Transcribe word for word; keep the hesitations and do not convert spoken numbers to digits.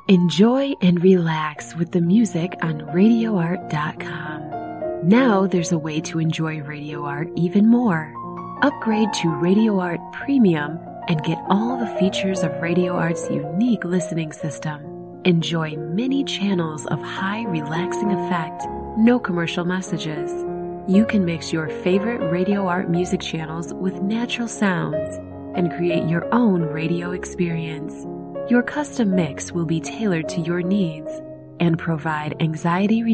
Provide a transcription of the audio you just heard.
Enjoy and relax with the music on radio art dot com. Now there's a way to enjoy Radio Art even more. Upgrade to Radio Art Premium and get all the features of Radio Art's unique listening system. Enjoy many channels of high relaxing effect, no commercial messages. You can mix your favorite Radio Art music channels with natural sounds and create your own radio experience. Your custom mix will be tailored to your needs and provide anxiety